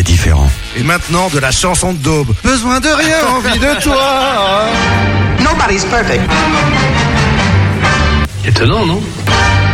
différent. Et maintenant, de la chanson de Daube. Besoin de rien, envie de toi. Nobody's perfect. Étonnant, non ?